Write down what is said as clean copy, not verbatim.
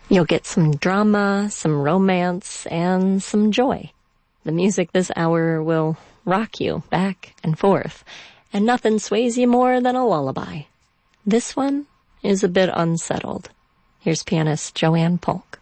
You'll get some drama, some romance, and some joy. The music this hour will rock you back and forth, and nothing sways you more than a lullaby. This one is a bit unsettled. Here's pianist Joanne Polk.